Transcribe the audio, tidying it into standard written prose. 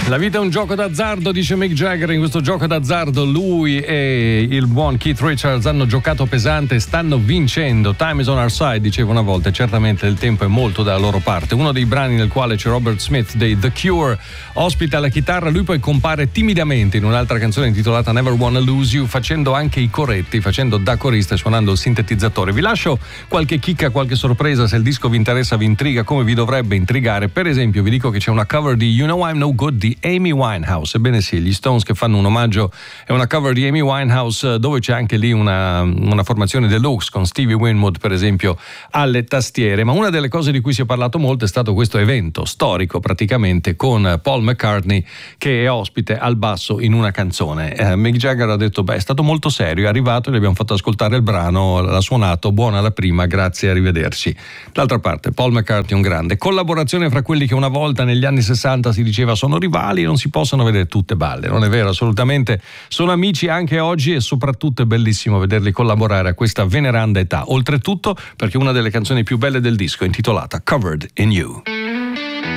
La vita è un gioco d'azzardo, dice Mick Jagger. In questo gioco d'azzardo lui e il buon Keith Richards hanno giocato pesante e stanno vincendo. Time is on our side, diceva una volta, e certamente il tempo è molto dalla loro parte. Uno dei brani nel quale c'è Robert Smith dei The Cure, ospita la chitarra, lui poi compare timidamente in un'altra canzone intitolata Never Wanna Lose You, facendo anche i corretti, facendo da corista e suonando il sintetizzatore. Vi lascio qualche chicca, qualche sorpresa, se il disco vi interessa, vi intriga come vi dovrebbe intrigare. Per esempio vi dico che c'è una cover di You Know I'm No Good di Amy Winehouse. Ebbene sì, gli Stones che fanno un omaggio, è una cover di Amy Winehouse dove c'è anche lì una formazione deluxe con Stevie Winwood per esempio alle tastiere. Ma una delle cose di cui si è parlato molto è stato questo evento storico praticamente con Paul McCartney che è ospite al basso in una canzone. Mick Jagger ha detto è stato molto serio, è arrivato e gli abbiamo fatto ascoltare il brano, l'ha suonato, buona la prima, grazie, arrivederci. D'altra parte Paul McCartney è un grande. Collaborazione fra quelli che una volta negli anni 60 si diceva sono rivali e non si possono vedere tutte balle, non è vero assolutamente, sono amici anche oggi e soprattutto è bellissimo vederli collaborare a questa veneranda età, oltretutto perché una delle canzoni più belle del disco è intitolata Covered in You.